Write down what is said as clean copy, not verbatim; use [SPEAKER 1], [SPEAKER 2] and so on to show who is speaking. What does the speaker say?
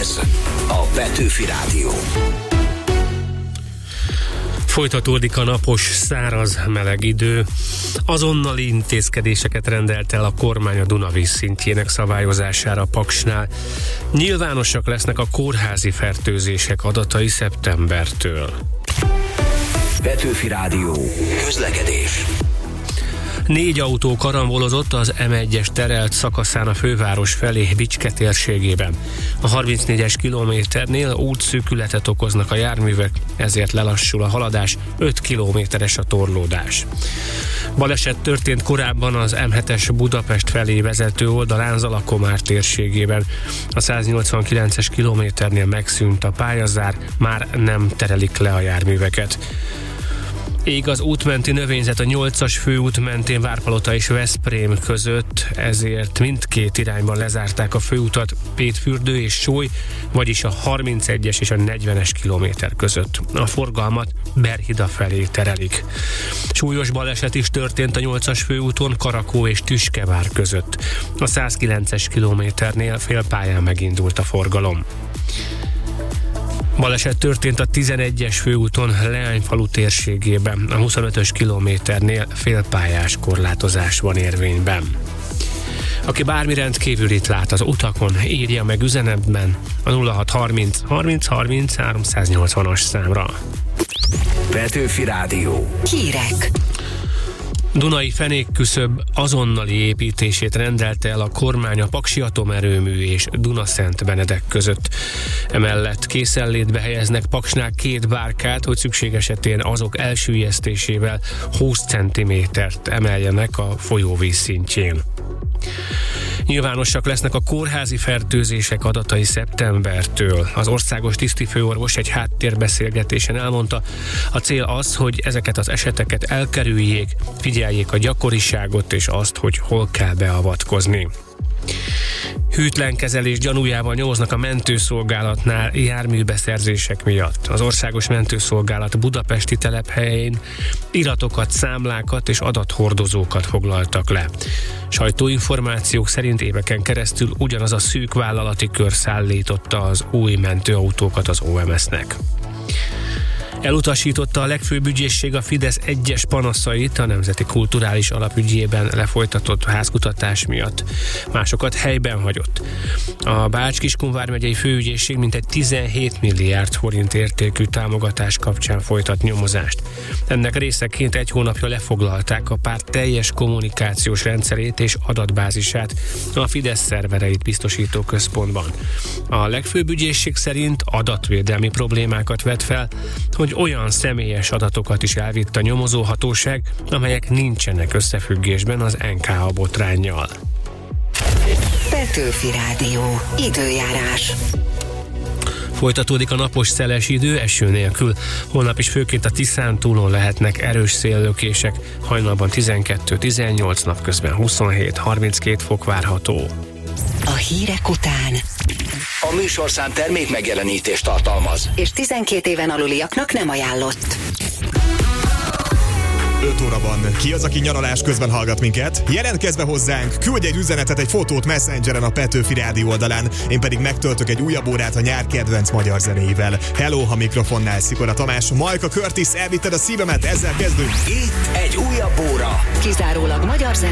[SPEAKER 1] Ez a Petőfi Rádió.
[SPEAKER 2] Folytatódik a napos, száraz, meleg idő. Azonnali intézkedéseket rendelt el a kormány a Dunavíz szintjének szabályozására a Paksnál. Nyilvánosak lesznek a kórházi fertőzések adatai szeptembertől.
[SPEAKER 1] Petőfi Rádió. Közlekedés.
[SPEAKER 2] 4 autó karambolozott az M1-es terelt szakaszán a főváros felé Bicske térségében. A 34-es kilométernél útszűkületet okoznak a járművek, ezért lelassul a haladás, 5 kilométeres a torlódás. Baleset történt korábban az M7-es Budapest felé vezető oldalán Zalakomár térségében. A 189-es kilométernél megszűnt a pályazár, már nem terelik le a járműveket. Ég az útmenti növényzet a 8-as főút mentén Várpalota és Veszprém között, ezért mindkét irányban lezárták a főutat Pétfürdő és Sóly, vagyis a 31-es és a 40-es kilométer között. A forgalmat Berhida felé terelik. Súlyos baleset is történt a 8-as főúton Karakó és Tüskevár között. A 109-es kilométernél félpályán megindult a forgalom. Baleset történt a 11-es főúton Leányfalu térségében, a 25-ös kilométernél félpályás korlátozás van érvényben. Aki bármi rendkívülit lát az utakon, írja meg üzenetben a 0630 30 30 380-as számra.
[SPEAKER 1] Petőfi Rádió.
[SPEAKER 3] Hírek.
[SPEAKER 2] Dunai fenékküszöb azonnali építését rendelte el a kormány a Paksi Atomerőmű és Dunaszent Benedek között. Emellett készenlétbe helyeznek Paksnál 2 bárkát, hogy szükség esetén azok elsüllyesztésével 20 cm-t emeljenek a folyóvíz szintjén. Nyilvánosak lesznek a kórházi fertőzések adatai szeptembertől. Az országos tisztifőorvos egy háttérbeszélgetésen elmondta, a cél az, hogy ezeket az eseteket elkerüljék, figyeljék a gyakoriságot és azt, hogy hol kell beavatkozni. Hűtlen kezelés gyanújával nyomoznak a mentőszolgálatnál járműbeszerzések miatt. Az országos mentőszolgálat budapesti telephelyén iratokat, számlákat és adathordozókat foglaltak le. Sajtóinformációk szerint éveken keresztül ugyanaz a szűk vállalati kör szállította az új mentőautókat az OMS-nek. Elutasította a legfőbb ügyészség a Fidesz egyes panaszait a Nemzeti Kulturális Alap ügyében lefolytatott házkutatás miatt. Másokat helyben hagyott. A Bács-Kiskun vármegyei főügyészség mintegy 17 milliárd forint értékű támogatás kapcsán folytat nyomozást. Ennek részeként 1 hónapja lefoglalták a párt teljes kommunikációs rendszerét és adatbázisát a Fidesz szervereit biztosító központban. A legfőbb ügyészség szerint adatvédelmi problémákat vet fel, hogy olyan személyes adatokat is elvitt a nyomozóhatóság, amelyek nincsenek összefüggésben az NKA botránnyal.
[SPEAKER 3] Petőfi Rádió. Időjárás.
[SPEAKER 2] Folytatódik a napos szeles idő, eső nélkül. Holnap is főként a Tiszántúlon lehetnek erős széllökések, hajnalban 12-18, napközben 27-32 fok várható.
[SPEAKER 3] A hírek után
[SPEAKER 1] A műsorszám termék megjelenítést tartalmaz.
[SPEAKER 3] és 12 éven aluliaknak nem ajánlott.
[SPEAKER 4] 5 óra van. Ki az, aki nyaralás közben hallgat minket? Jelentkezve hozzánk, küldj egy üzenetet, egy fotót Messengeren a Petőfi Rádió oldalán, én pedig megtöltök egy újabb órát a nyár kedvenc magyar zenéivel. Hello, ha mikrofonnál Szikora Tamás, Majka Curtis, elvitted a szívemet, ezzel kezdünk.
[SPEAKER 1] Itt egy újabb óra.
[SPEAKER 3] Kizárólag magyar zene.